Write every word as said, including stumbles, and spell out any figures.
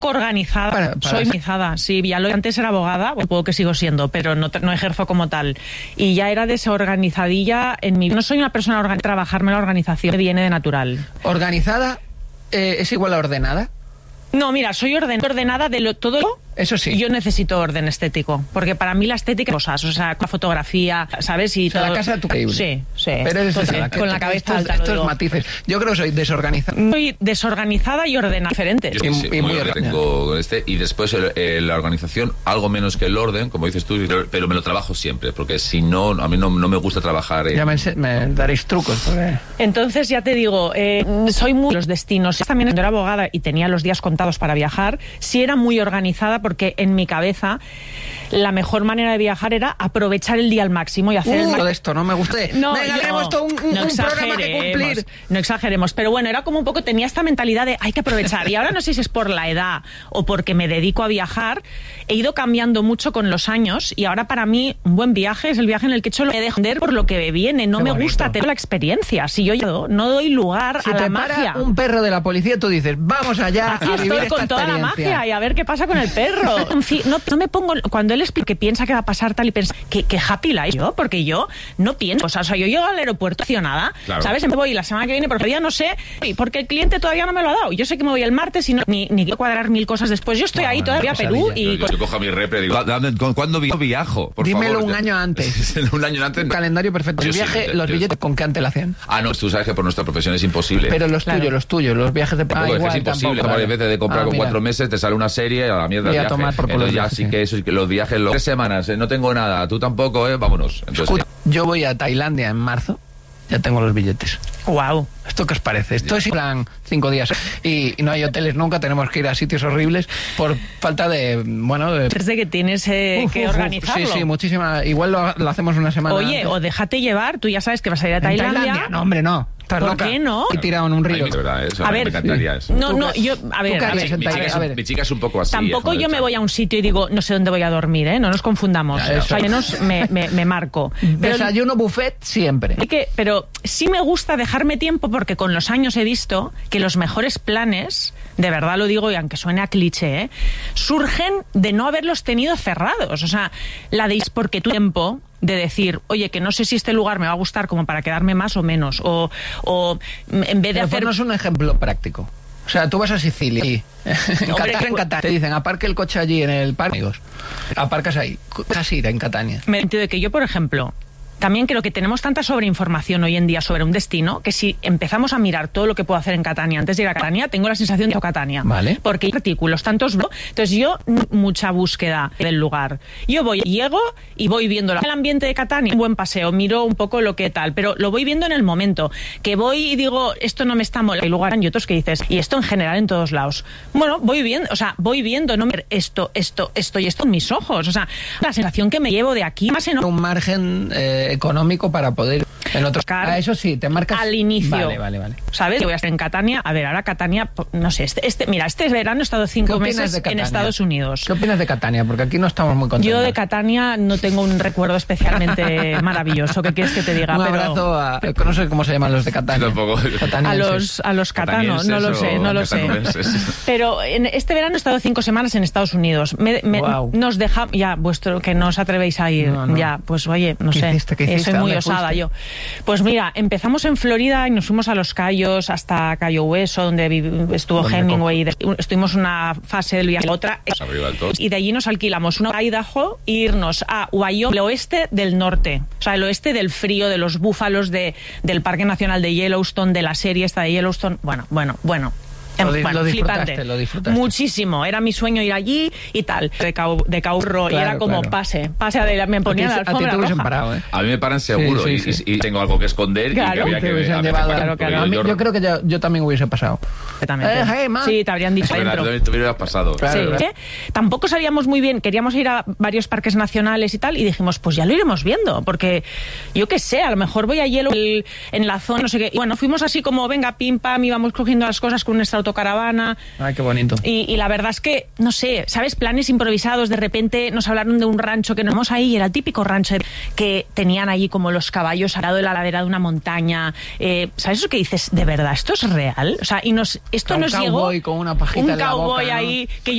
organizada, para, para soy organizada, sí, ya lo antes era abogada, supongo que sigo siendo, pero no, no ejerzo como tal. Y ya era desorganizadilla en mi... No soy una persona organizada, trabajarme la organización viene de natural. ¿Organizada eh, es igual a ordenada? No, mira, soy orden, ordenada de lo, todo. Eso sí. Yo necesito orden estético, porque para mí la estética cosas, o sea, la fotografía, ¿sabes? Y o sea, todo. la casa de tu increíble. Sí, sí. Pero eres Entonces, desasada, con la cabeza estos, alta. estos digo. matices. Yo creo que soy desorganizada. Soy desorganizada y ordenada, diferentes. Yo Y- sí, y muy muy ordenado tengo con este, y después el, el, la organización, algo menos que el orden, como dices tú, pero me lo trabajo siempre, porque si no, a mí no, no me gusta trabajar en... Ya me, me daréis trucos. Porque... Entonces, ya te digo, eh, soy muy... Los destinos. También cuando era abogada y tenía los días contados para viajar, sí era muy organizada porque en mi cabeza la mejor manera de viajar era aprovechar el día al máximo y hacer el Uh, máximo. de esto no me gusté. No, Venga, yo- tenemos todo un, un, no un programa que exageremos, cumplir. no exageremos, pero bueno, era como un poco, tenía esta mentalidad de hay que aprovechar, y ahora no sé si es por la edad o porque me dedico a viajar, he ido cambiando mucho con los años, y ahora para mí un buen viaje es el viaje en el que he hecho lo que dejo de por lo que viene, no Qué me bonito. gusta tener la experiencia, si yo ya no doy lugar Si a te la para magia. un perro de la policía, tú dices, vamos allá Aquí a vivir estoy esta con toda la experiencia. magia y a ver qué pasa con el perro. En fin, no, no me pongo... Cuando él explica que piensa que va a pasar tal y piensa que, que happy life yo, porque yo no pienso... O sea, o sea, yo llego al aeropuerto accionada, Claro. ¿sabes? Me voy la semana que viene porque todavía no sé, y porque el cliente todavía no me lo ha dado. Yo sé que me voy el martes y no, ni, ni quiero cuadrar mil cosas después. Yo estoy Bueno, ahí todavía a una Perú pesadilla. y... Yo, yo cojo a mi repre y digo, "Dame, ¿cu- ¿cuándo vi- viajo? Por Dímelo favor". un año antes. un año antes. Un no. calendario perfecto. Yo El sí, viaje, yo- los yo- billetes, ¿con qué antelación? Ah, no, tú sabes que por nuestra profesión es imposible. Pero los Claro. tuyos, los tuyos, los viajes de... Tampoco, Ah, es que igual, es imposible, tampoco, varias vale. veces de comprar Ah, con mira. cuatro meses, te sale una serie a la mierda Y el a viaje. tomar por culo Entonces el ya viaje, sí sí. que eso, los viajes, los tres semanas, eh, no tengo nada, tú tampoco, eh, vámonos. Entonces, Escucha, yo voy a Tailandia en marzo, ya tengo los billetes. Wow. ¿Esto qué os parece? Esto es en plan cinco días y, y no hay hoteles nunca, tenemos que ir a sitios horribles por falta de, bueno... De... Desde que tienes eh, Uf, que uf, uf. organizarlo. Sí, sí, muchísima. Igual lo, lo hacemos una semana Oye, antes. o déjate llevar, tú ya sabes que vas a ir a ¿En Tailandia. No, hombre, no. ¿Estás ¿Por loca? qué no? Y tirado en un río. Ay, de verdad, eso A me ver, encantaría eso. No, ¿Tú no, qué- yo, a ver, tú qué a harías ver, en Mi chica, es, A ver. un- mi chica es un poco así. Tampoco joder, yo me voy a un sitio y digo, no sé dónde voy a dormir, ¿eh? No nos confundamos. Ya, O sea, eso. yo nos- me, me, me marco. Pero, Desayuno buffet siempre. hay que- pero sí me gusta dejarme tiempo porque con los años he visto que los mejores planes, de verdad lo digo y aunque suene a cliché, ¿eh? surgen de no haberlos tenido cerrados. O sea, la de porque tu tiempo de decir, oye, que no sé si este lugar me va a gustar como para quedarme más o menos, o, o en vez de Pero hacer... ponnos un ejemplo práctico. O sea, tú vas a Sicilia y en Hombre, Catania, que- en Catania, te dicen, aparque el coche allí en el parque, amigos. Aparcas ahí. Casi ir en Catania. Me sentido de que yo, por ejemplo, también creo que tenemos tanta sobreinformación hoy en día sobre un destino que si empezamos a mirar todo lo que puedo hacer en Catania antes de ir a Catania, tengo la sensación de ir a Catania. Vale. Porque hay artículos, tantos blogs. Entonces yo, n- mucha búsqueda del lugar. Yo voy, llego y voy viendo el ambiente de Catania, un buen paseo, miro un poco lo que tal, pero lo voy viendo en el momento. Que voy y digo, esto no me está molando. Hay lugares y otros que dices, y esto en general en todos lados. Bueno, voy viendo, o sea, voy viendo, no me- esto, esto, esto y esto en mis ojos. O sea, la sensación que me llevo de aquí, más en Un margen eh, económico para poder... En otros Buscar Ah, eso sí, te marcas... al inicio. Vale, vale, vale. ¿Sabes? Yo voy a estar en Catania. A ver, ahora Catania, po- no sé, este, este, mira, este verano he estado ¿Qué cinco opinas meses de en Catania? Estados Unidos. ¿Qué opinas de Catania? Porque aquí no estamos muy contentos. Yo de Catania no tengo un recuerdo especialmente maravilloso. ¿Qué quieres que te diga? Un Pero abrazo a... No sé cómo se llaman los de Catania. Tampoco. a Catanienses. los, a los catanos, no lo Catanienses sé, o no lo sé. catanuenses. Pero en este verano he estado cinco semanas en Estados Unidos. Me, me- Guau. Nos deja, ya, vuestro, que no os atrevéis a ir. No, no. Ya, pues oye, no ¿Qué sé. hiciste? ¿Qué Eh, hiciste? Soy ¿A muy dónde osada fuiste? yo. Pues mira, empezamos en Florida y nos fuimos a Los Cayos, hasta Cayo Hueso, donde vivi- estuvo ¿Dónde Hemingway. De- Estuvimos una fase del viaje, otra. Arriba del todo. Y de allí nos alquilamos una a Idaho e irnos a Wyoming, el oeste del norte. O sea, el oeste del frío, de los búfalos, de, del Parque Nacional de Yellowstone, de la serie esta de Yellowstone. Bueno, bueno, bueno. Lo di- Bueno, lo disfrutaste, flipante. lo disfrutaste. Muchísimo. Era mi sueño ir allí y tal. De, cau, de caurro. y Claro, era como claro. pase. Pase de me ponía la a ti, a ti alfombra te hubiesen roja. parado, ¿eh? A mí me paran seguro Sí, y, sí, sí. y- y tengo algo que esconder Claro. y que había Te que hubiesen había que llevado- parar, claro, porque claro. A mí- yo- yo creo que yo, yo también hubiese pasado. Completamente. Eh, hey, ma. Sí, te habrían dicho Mira, dentro. tú te hubieras pasado. Claro, Sí, claro. ¿eh? Tampoco sabíamos muy bien, queríamos ir a varios parques nacionales y tal, y dijimos, pues ya lo iremos viendo, porque yo qué sé, a lo mejor voy a hielo el- en la zona, no sé qué. Y bueno, fuimos así como, venga, pim, pam, íbamos cogiendo las cosas con nuestra autocaravana. Ay, qué bonito. Y, y la verdad es que, no sé, ¿sabes? Planes improvisados, de repente nos hablaron de un rancho que nos vamos ahí, y era el típico rancho que tenían allí como los caballos al lado de la ladera de una montaña. Eh, ¿Sabes eso que dices? ¿De verdad esto es real? O sea, y nos, esto Un nos llegó... cowboy con una pajita un en la boca, cowboy ¿no? ahí, que yo